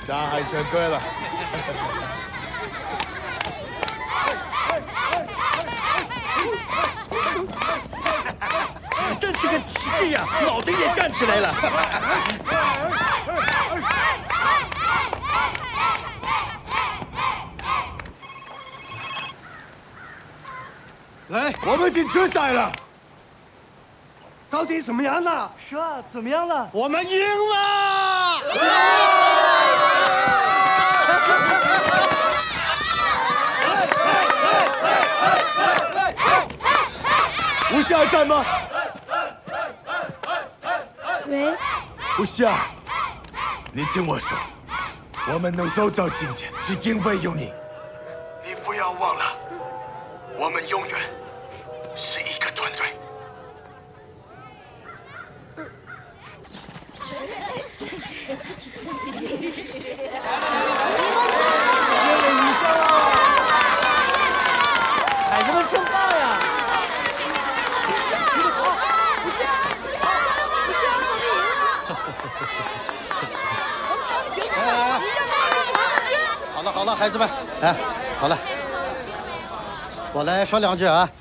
咱还选对了。 真是个奇迹呀！老的也站起来了。 来，我们进决赛了。 到底怎么样了？ 是啊，怎么样了？ 我们赢了！ 吴夏在吗？ 喂， 吴夏，你听我说，我们能走到今天，是因为有你。你不要忘了，我们永远是一个团队。 孩子们真棒呀！ 好了好了，孩子们，哎，好了，我来说两句啊。